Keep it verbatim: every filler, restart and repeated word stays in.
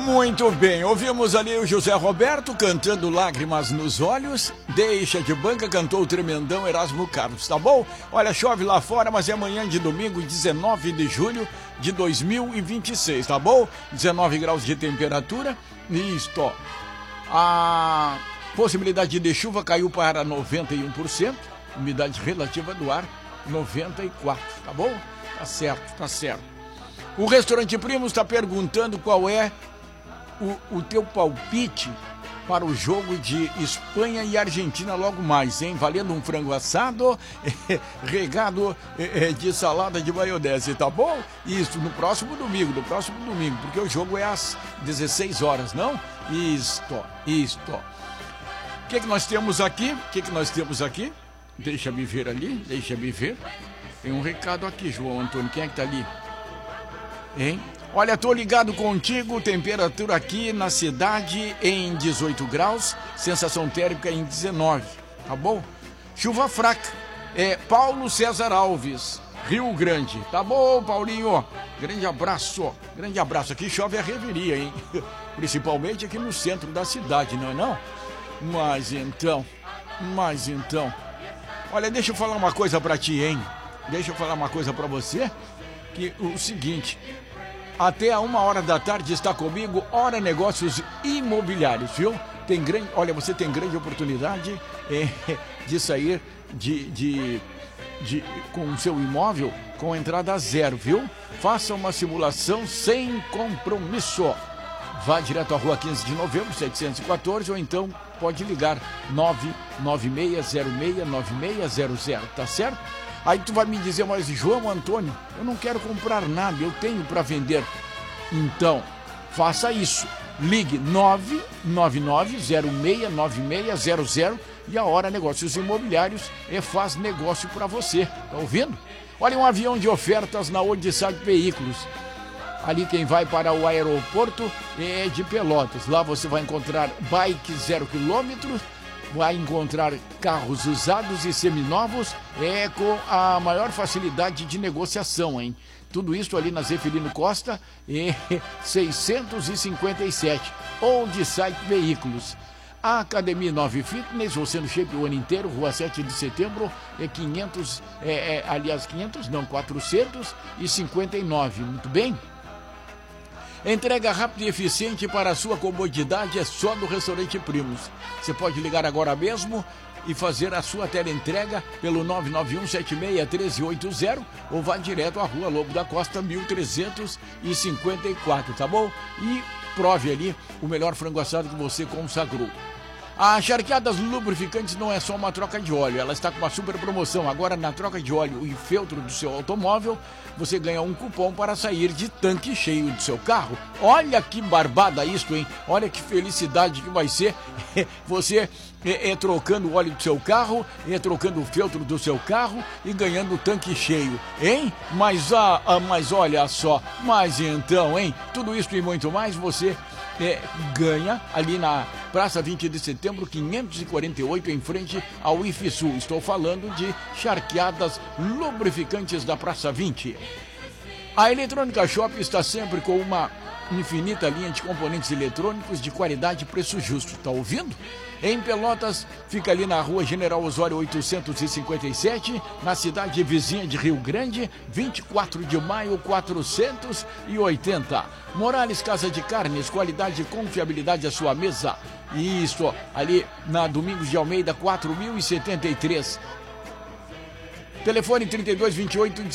Muito bem, ouvimos ali o José Roberto cantando Lágrimas nos Olhos. Deixa de banca, cantou o tremendão Erasmo Carlos, tá bom? Olha, chove lá fora, mas é amanhã de domingo, dezenove de julho de dois mil e vinte e seis, tá bom? dezenove graus de temperatura. Isto, ó. A possibilidade de chuva caiu para noventa e um por cento. Umidade relativa do ar, noventa e quatro por cento, tá bom? Tá certo, tá certo. O Restaurante Primos está perguntando qual é o, o teu palpite para o jogo de Espanha e Argentina logo mais, hein? Valendo um frango assado, regado de salada de maionese, tá bom? Isso, no próximo domingo, no próximo domingo, porque o jogo é às dezesseis horas, não? Isto, isto. O que que nós temos aqui? O que que nós temos aqui? Deixa me ver ali, deixa me ver. Tem um recado aqui, João Antônio, quem é que tá ali? Hein? Olha, tô ligado contigo, temperatura aqui na cidade em dezoito graus, sensação térmica em dezenove, tá bom? Chuva fraca, é Paulo César Alves, Rio Grande, tá bom, Paulinho? Grande abraço, grande abraço, aqui chove a reveria, hein? Principalmente aqui no centro da cidade, não é não? Mas então, mas então, olha, deixa eu falar uma coisa pra ti, hein? Deixa eu falar uma coisa pra você, que o seguinte... Até a uma hora da tarde está comigo Hora Negócios Imobiliários, viu? Tem grande, olha, você tem grande oportunidade é, de sair de, de, de, com o seu imóvel com entrada zero, viu? Faça uma simulação sem compromisso. Vá direto à rua quinze de novembro, setecentos e quatorze, ou então pode ligar nove nove seis zero seis nove seis zero zero, tá certo? Aí tu vai me dizer, mas João Antônio, eu não quero comprar nada, eu tenho para vender. Então, faça isso. Ligue nove nove nove zero seis nove seis zero zero e a Hora Negócios Imobiliários é faz negócio para você. Tá ouvindo? Olha, um avião de ofertas na Odissai Veículos. Ali quem vai para o aeroporto é de Pelotas. Lá você vai encontrar bike zero quilômetros, vai encontrar carros usados e seminovos, é com a maior facilidade de negociação, hein? Tudo isso ali na Zeferino Costa, é seiscentos e cinquenta e sete, Odissai Veículos. A Academia nove Fitness, você no shape o ano inteiro, rua sete de setembro, é quinhentos, é, é, aliás, quinhentos não, quatrocentos e cinquenta e nove, muito bem? Entrega rápida e eficiente para a sua comodidade é só do Restaurante Primos. Você pode ligar agora mesmo e fazer a sua teleentrega pelo nove nove um sete seis um três oito zero ou vá direto à Rua Lobo da Costa mil trezentos e cinquenta e quatro, tá bom? E prove ali o melhor frango assado que você consagrou. A Charqueadas Lubrificantes não é só uma troca de óleo, ela está com uma super promoção. Agora, na troca de óleo e feltro do seu automóvel, você ganha um cupom para sair de tanque cheio do seu carro. Olha que barbada isso, hein? Olha que felicidade que vai ser você é, é, trocando o óleo do seu carro, é, trocando o feltro do seu carro e ganhando o tanque cheio, hein? Mas, ah, ah, mas olha só, mas então, hein? Tudo isso e muito mais você... É, ganha ali na Praça vinte de setembro, quinhentos e quarenta e oito, em frente ao IFSU. Estou falando de Charqueadas Lubrificantes da Praça vinte. A Eletrônica Shop está sempre com uma infinita linha de componentes eletrônicos de qualidade e preço justo. Tá ouvindo? Em Pelotas, fica ali na Rua General Osório oitocentos e cinquenta e sete, na cidade vizinha de Rio Grande, vinte e quatro de maio quatrocentos e oitenta. Morales Casa de Carnes, qualidade e confiabilidade à sua mesa. Isso, ali na Domingos de Almeida quatro mil e setenta e três. Telefone trinta e dois, vinte e oito,